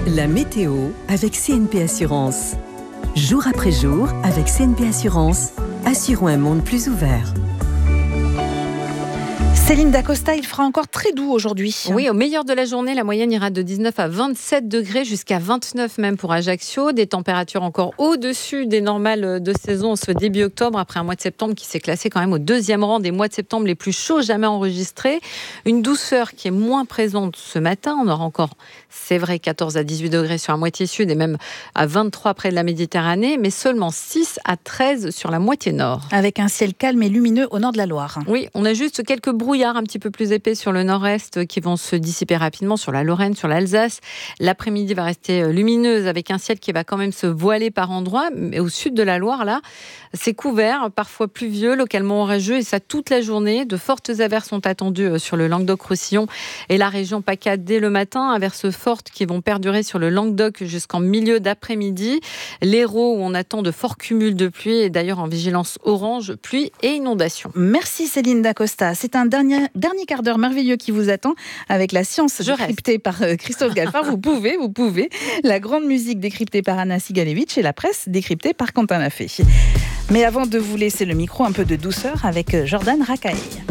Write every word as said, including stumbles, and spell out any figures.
La météo avec C N P Assurance. Jour après jour, avec C N P Assurance, assurons un monde plus ouvert. Céline Dacosta, il fera encore très doux aujourd'hui. Oui, au meilleur de la journée, la moyenne ira de dix-neuf à vingt-sept degrés jusqu'à vingt-neuf même pour Ajaccio. Des températures encore au-dessus des normales de saison ce début octobre, après un mois de septembre qui s'est classé quand même au deuxième rang des mois de septembre les plus chauds jamais enregistrés. Une douceur qui est moins présente ce matin. On aura encore, c'est vrai, quatorze à dix-huit degrés sur la moitié sud et même à vingt-trois près de la Méditerranée, mais seulement six à treize sur la moitié nord. Avec un ciel calme et lumineux au nord de la Loire. Oui, on a juste quelques brouillards un petit peu plus épais sur le nord-est qui vont se dissiper rapidement sur la Lorraine, sur l'Alsace. L'après-midi va rester lumineuse avec un ciel qui va quand même se voiler par endroits. Mais au sud de la Loire, là, c'est couvert, parfois pluvieux, localement orageux et ça toute la journée. De fortes averses sont attendues sur le Languedoc-Roussillon et la région PACA dès le matin. Averses fortes qui vont perdurer sur le Languedoc jusqu'en milieu d'après-midi. L'Hérault où on attend de forts cumuls de pluie et d'ailleurs en vigilance orange, pluie et inondation. Merci Céline Dacosta. C'est un dernier Dernier quart d'heure merveilleux qui vous attend avec la science Je décryptée reste. par Christophe Galfard. Vous pouvez, vous pouvez. La grande musique décryptée par Anna Sigalevitch et la presse décryptée par Quentin Lafay. Mais avant de vous laisser le micro, un peu de douceur avec Jordan Rakei.